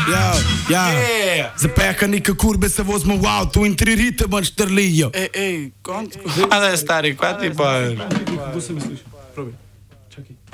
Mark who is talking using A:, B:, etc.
A: Zapehane kurbe se vozimo v avtu in 3 ritme štrlijo.
B: Ej, konc. A da je stari, kaj ti pa?
A: Kdo se mi sliši? Probi. Čakaj.